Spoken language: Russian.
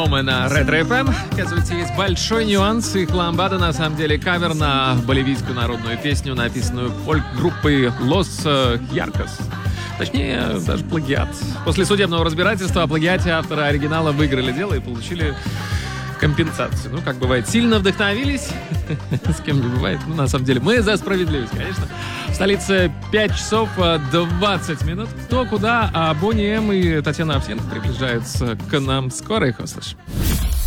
снова мы на Ретро-ФМ. Оказывается, есть большой нюанс. Их ламбада на самом деле кавер на боливийскую народную песню, написанную фольк-группой Лос Яркос. Точнее, даже плагиат. После судебного разбирательства о плагиате авторы оригинала выиграли дело и получили компенсацию. Ну, как бывает, сильно вдохновились. С кем не бывает. Ну, на самом деле, мы за справедливость, конечно. В столице 5 часов 20 минут. Кто куда, а Бонни М и Татьяна Овсенко приближаются к нам. Скоро их услышим.